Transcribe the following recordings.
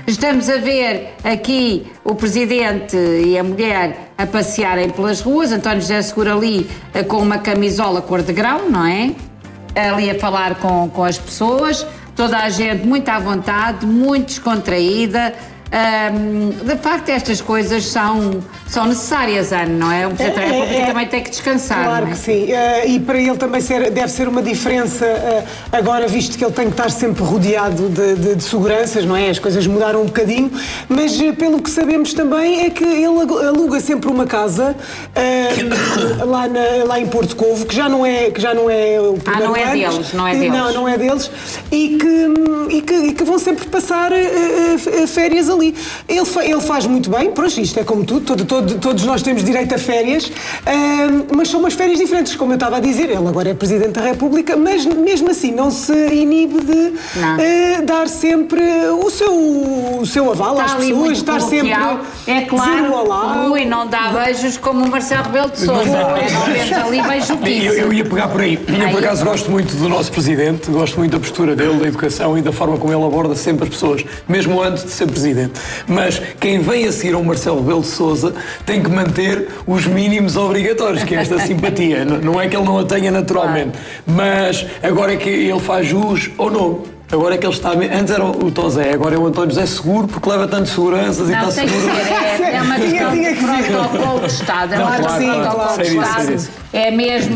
Estamos a ver aqui o Presidente e a mulher a passearem pelas ruas, António José Seguro ali com uma camisola cor de grão, não é? Ali a falar com as pessoas, toda a gente muito à vontade, muito descontraída. De facto, estas coisas são necessárias, Ana, não é? O Presidente da República também tem que descansar. Claro não é? que sim. E para ele também deve ser uma diferença, agora visto que ele tem que estar sempre rodeado de seguranças, não é? As coisas mudaram um bocadinho, mas pelo que sabemos também é que ele aluga sempre uma casa lá em Porto Covo, que já não é o primeiro não é ano. deles, não é deles. Não é deles. E que vão sempre passar férias ali. Ele faz muito bem, pronto, isto é como tudo, todos nós temos direito a férias, mas são umas férias diferentes, como eu estava a dizer. Ele agora é Presidente da República, mas mesmo assim não se inibe de dar sempre o seu aval às pessoas, estar sempre é claro, dizer o olá. O Rui não dá beijos como o Marcelo Rebelo de Sousa, não vemos ali beijo-quinze. Eu ia pegar por aí. Eu, por acaso, gosto muito do nosso Presidente, gosto muito da postura dele, da educação e da forma como ele aborda sempre as pessoas, mesmo antes de ser Presidente. Mas quem vem a seguir ao Marcelo Rebelo de Sousa tem que manter os mínimos obrigatórios, que é esta simpatia. Não é que ele não a tenha naturalmente, mas agora é que ele faz jus ou não. Agora é que ele está... Antes era o Tosé, agora é o António José Seguro, porque leva tanto seguranças e está seguro. É uma questão de protocolo de Estado. É uma questão de protocolo de Estado. É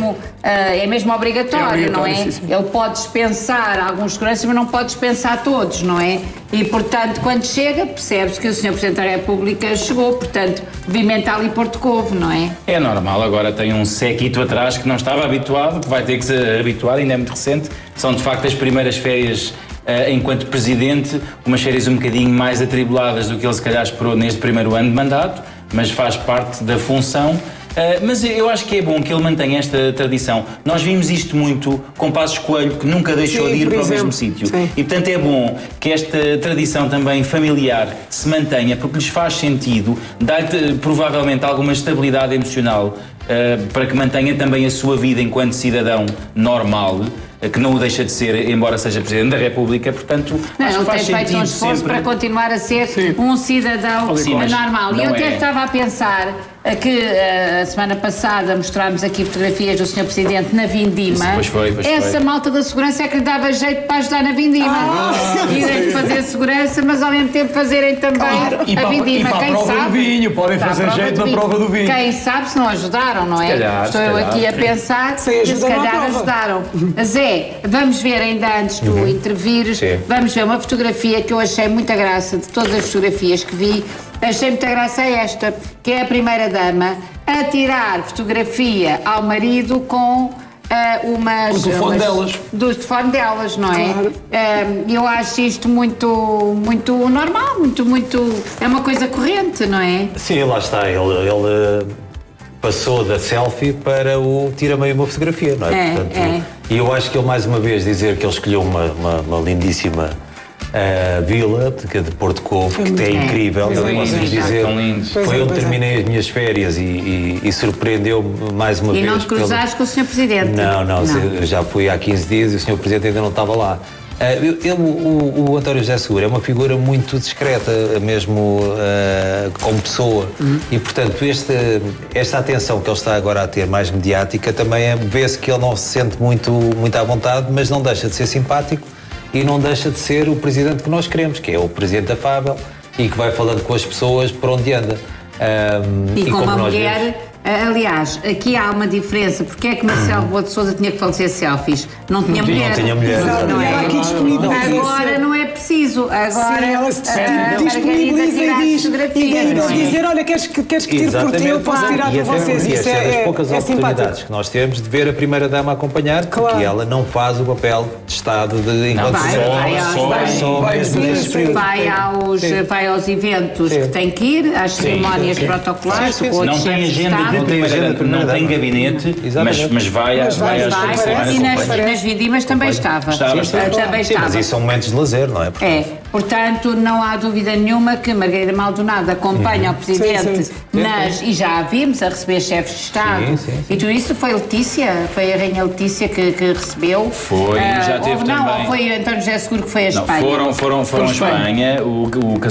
mesmo obrigatório, não é? Sim. Ele pode dispensar alguns seguranças, mas não pode dispensar todos, não é? E, portanto, quando chega, percebe-se que o Sr. Presidente da República chegou, portanto, movimenta ali Porto Covo, não é? É normal, agora tem um séquito atrás que não estava habituado, que vai ter que se habituar, ainda é muito recente. São, de facto, as primeiras férias enquanto Presidente, umas férias um bocadinho mais atribuladas do que ele se calhar esperou neste primeiro ano de mandato, mas faz parte da função. Mas eu acho que é bom que ele mantenha esta tradição. Nós vimos isto muito com Passos Coelho, que nunca deixou de ir para o mesmo sítio. E, portanto, é bom que esta tradição também familiar se mantenha, porque lhes faz sentido, dá-lhe provavelmente alguma estabilidade emocional para que mantenha também a sua vida enquanto cidadão normal, que não o deixa de ser, embora seja Presidente da República, portanto, acho que faz sentido. Ele tem feito um esforço sempre para continuar a ser um cidadão normal. E eu até estava a pensar que a semana passada mostrámos aqui fotografias do Sr. Presidente na Vindima. Pois foi. Essa malta da segurança é que lhe dava jeito para ajudar na Vindima. Irem fazer segurança, mas ao mesmo tempo fazerem também a Vindima. E para a prova do vinho, podem fazer jeito na prova do vinho. Quem sabe se não ajudaram, não é? Estou eu aqui a pensar que se calhar ajudaram. Zé, vamos ver ainda antes de tu intervires, vamos ver uma fotografia que eu achei muita graça, de todas as fotografias que vi. Achei muita graça esta, que é a primeira-dama a tirar fotografia ao marido com o telefone delas. Do telefone delas, não é? Claro. Eu acho isto muito normal, muito... É uma coisa corrente, não é? Sim, lá está. Ele passou da selfie para o tira-me uma fotografia, não é? Portanto, e eu acho que ele, mais uma vez, dizer que ele escolheu uma lindíssima vila de Porto Covo, que é incrível, posso dizer. Foi onde terminei as minhas férias e surpreendeu-me mais uma vez. E não te cruzaste com o Sr. Presidente? Não, já fui há 15 dias e o Sr. Presidente ainda não estava lá. O António José Seguro é uma figura muito discreta, mesmo como pessoa, e portanto esta atenção que ele está agora a ter mais mediática também vê-se que ele não se sente muito à vontade, mas não deixa de ser simpático e não deixa de ser o Presidente que nós queremos, que é o Presidente afável e que vai falando com as pessoas por onde anda. E como a mulher... Aliás, aqui há uma diferença. Porque é que Marcelo Rebelo de Sousa tinha que falecer selfies? Não tinha mulher. Não tinha mulher. Não é? Aqui disponível. Agora não é preciso. Agora ela se disponibiliza e diz dizer, olha, queres que tire por ti, eu posso tirar por vocês. Isso é das poucas oportunidades que nós temos de ver a Primeira-Dama acompanhar, porque ela não faz o papel de Estado de enquanto vai aos eventos que tem que ir, às cerimónias protocolares. Não tem agenda não tem gabinete, mas vai às cerimónias. E nas vindimas também estava. Mas isso são momentos de lazer, não é? Portanto, não há dúvida nenhuma que Margarida Maldonado acompanha o Presidente e já a vimos a receber chefes de Estado. E tudo isso foi a Rainha Letícia que recebeu. Foi, já teve também. Não, foi António José Seguro que foi a Espanha. Foram a Espanha, o